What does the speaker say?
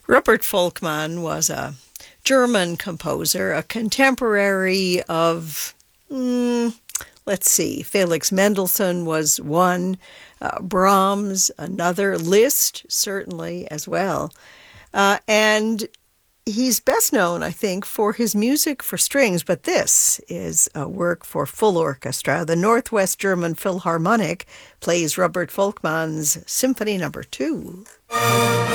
Rupert Folkmann was a German composer, a contemporary of, let's see, Felix Mendelssohn was one, Brahms another, Liszt certainly as well. And he's best known, I think, for his music for strings, but this is a work for full orchestra. The Northwest German Philharmonic plays Rupert Folkmann's Symphony No. 2.